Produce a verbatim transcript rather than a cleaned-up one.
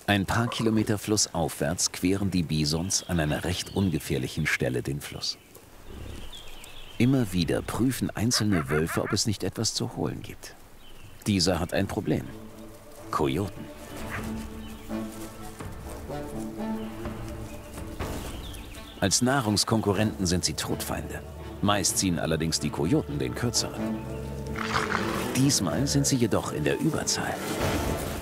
Ein paar Kilometer flussaufwärts queren die Bisons an einer recht ungefährlichen Stelle den Fluss. Immer wieder prüfen einzelne Wölfe, ob es nicht etwas zu holen gibt. Dieser hat ein Problem: Kojoten. Als Nahrungskonkurrenten sind sie Todfeinde. Meist ziehen allerdings die Kojoten den kürzeren. Diesmal sind sie jedoch in der Überzahl.